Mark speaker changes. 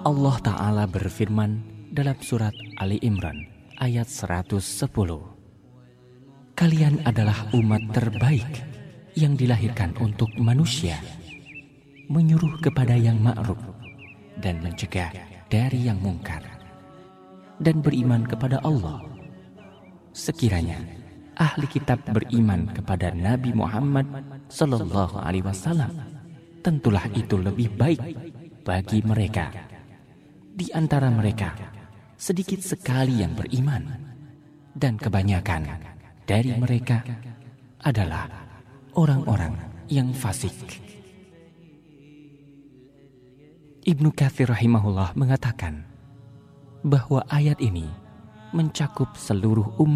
Speaker 1: Allah Ta'ala berfirman dalam surat Ali Imran ayat 110. Kalian adalah umat terbaik yang dilahirkan untuk manusia, menyuruh kepada yang ma'ruf dan mencegah dari yang mungkar, dan beriman kepada Allah. Sekiranya ahli kitab beriman kepada Nabi Muhammad sallallahu alaihi wasallam, tentulah itu lebih baik bagi mereka. Di antara mereka sedikit sekali yang beriman, dan kebanyakan dari mereka adalah orang-orang yang fasik. Ibnu Katsir rahimahullah mengatakan bahwa ayat ini mencakup seluruh umat